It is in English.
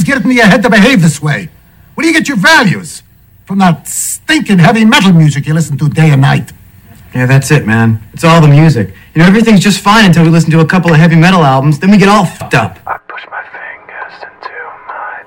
get it in your head to behave this way? Where do you get your values? From that stinking heavy metal music you listen to day and night. Yeah, that's it, man. It's all the music. You know, everything's just fine until we listen to a couple of heavy metal albums, then we get all fucked up.